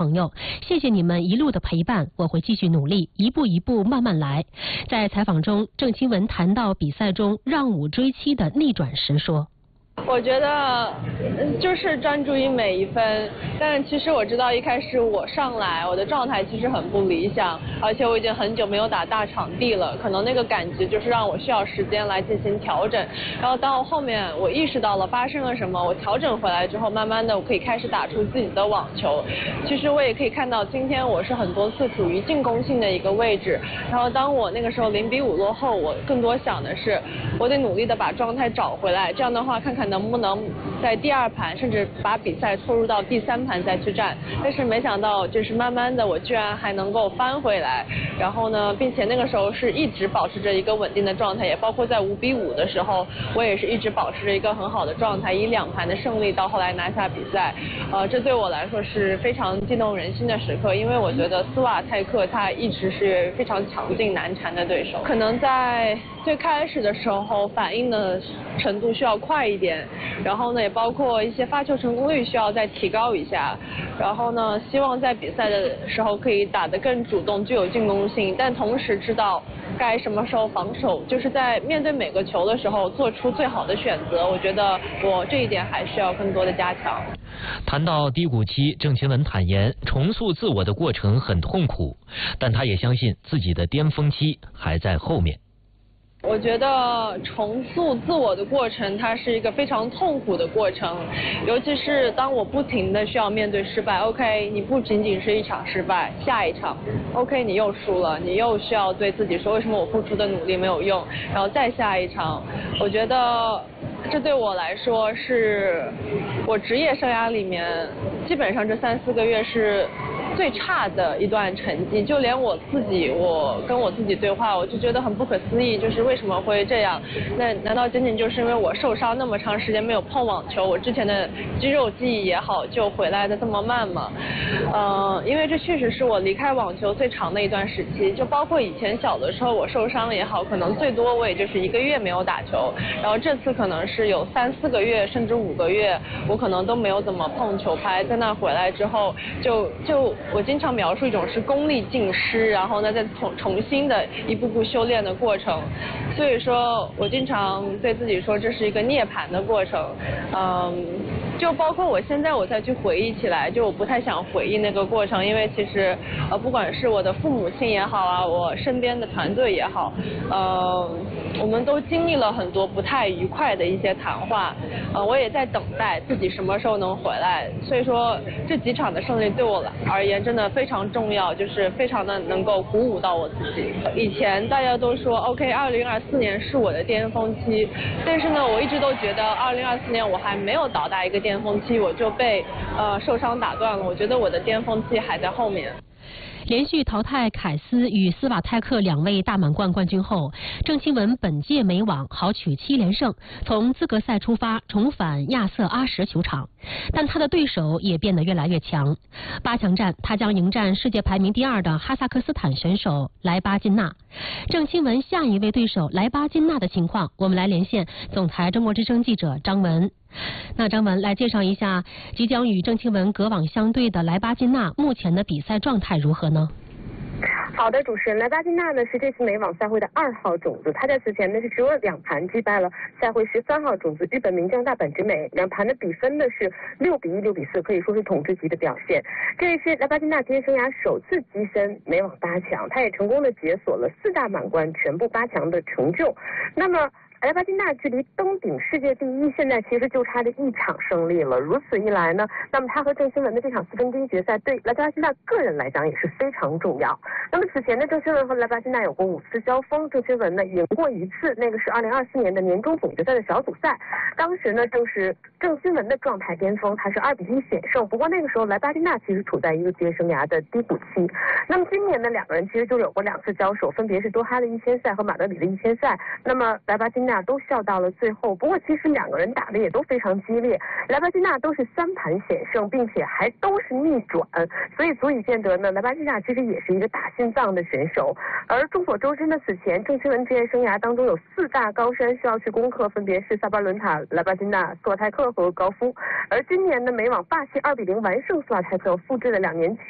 朋友，谢谢你们一路的陪伴，我会继续努力，一步一步慢慢来。在采访中，郑钦文谈到比赛中让五追七的逆转时说。 我觉得就是专注于每一分，但其实我知道一开始我上来我的状态其实很不理想，而且我已经很久没有打大场地了，可能那个感觉就是让我需要时间来进行调整。然后到后面我意识到了发生了什么，我调整回来之后，慢慢的我可以开始打出自己的网球。其实我也可以看到今天我是很多次处于进攻性的一个位置，然后当我那个时候0-5落后，我更多想的是我得努力的把状态找回来，这样的话看看能不能在第2盘甚至把比赛拖入到第3盘再去战。但是没想到就是慢慢的我居然还能够翻回来，然后呢并且那个时候是一直保持着一个稳定的状态，也包括在5-5的时候我也是一直保持着一个很好的状态，以2盘的胜利到后来拿下比赛。这对我来说是非常激动人心的时刻，因为我觉得斯瓦泰克他一直是非常强劲难缠的对手，可能在最开始的时候反应的程度需要快一点，然后呢也包括一些发球成功率需要再提高一下，然后呢希望在比赛的时候可以打得更主动，具有进攻性，但同时知道该什么时候防守，就是在面对每个球的时候做出最好的选择。我觉得我这一点还需要更多的加强。 谈到低谷期，郑钦文坦言重塑自我的过程很痛苦，但他也相信自己的巅峰期还在后面。 我觉得重塑自我的过程它是一个非常痛苦的过程，尤其是当我不停的需要面对失败。 OK， 你不仅仅是一场失败，下一场 OK 你又输了，你又需要对自己说为什么我付出的努力没有用，然后再下一场。我觉得这对我来说是我职业生涯里面基本上这3-4个月是最差的一段成绩，就连我自己，我跟我自己对话，我就觉得很不可思议，就是为什么会这样？那难道仅仅就是因为我受伤那么长时间没有碰网球，我之前的肌肉记忆也好，就回来的这么慢吗？因为这确实是我离开网球最长的一段时期，就包括以前小的时候我受伤也好，可能最多我也就是1个月没有打球，然后这次可能是有3-4个月甚至5个月，我可能都没有怎么碰球拍，在那回来之后就我经常描述一种是功力尽失，然后呢再重新的一步步修炼的过程。所以说我经常对自己说这是一个涅槃的过程。就包括我现在我再去回忆起来，就我不太想回忆那个过程，因为其实不管是我的父母亲也好啊，我身边的团队也好，我们都经历了很多不太愉快的一些谈话，我也在等待自己什么时候能回来。所以说这几场的胜利对我而言真的非常重要，就是非常的能够鼓舞到我自己。以前大家都说 OK 2024年是我的巅峰期，但是呢我一直都觉得2024年我还没有到达一个巅峰期，我就被受伤打断了。我觉得我的巅峰期还在后面。 连续淘汰凯斯与斯瓦泰克2位大满贯冠军后，郑钦文本届美网豪取7连胜，从资格赛出发重返亚瑟阿什球场。但他的对手也变得越来越强。8强战，他将迎战世界排名第2的哈萨克斯坦选手莱巴金娜。郑钦文下一位对手莱巴金娜的情况，我们来连线总台中国之声记者张文。那张文来介绍一下即将与郑钦文隔网相对的莱巴金娜目前的比赛状态如何呢？ 好的，主持人，莱巴金娜呢是这次美网赛会的2号种子，她在此前呢是只有2盘击败了赛会13号种子日本名将大阪直美，2盘的比分呢是6-1、6-4，可以说是统治级的表现。这也是莱巴金娜职业生涯首次跻身美网8强，她也成功的解锁了4大满贯全部8强的成就。那么莱巴金娜距离登顶世界第1现在其实就差这1场胜利了。如此一来呢，那么她和郑钦文的这场4分之一决赛对莱巴金娜个人来讲也是非常重要。那么此前呢，郑钦文和莱巴金娜有过5次交锋，郑钦文呢赢过1次，那个是2024年的年终总决赛的小组赛，当时呢正是郑钦文的状态巅峰，他是2-1险胜。不过那个时候莱巴金娜其实处在一个职业生涯的低谷期。那么今年呢2个人其实就有过2次交手，分别是多哈的1000赛和马德里的1000赛。那么莱巴金娜都笑到了最后，不过其实2个人打的也都非常激烈，莱巴金娜都是3盘险胜，并且还都是逆转，所以足以见得呢，莱巴金娜其实也是一个打心脏的选手。而众所周知呢，此前郑钦文职业生涯当中有4大高山需要去攻克，分别是萨巴伦塔、莱巴金娜、斯瓦泰克和高夫。而今年的美网巴西2-0完胜斯瓦泰克，复制了2年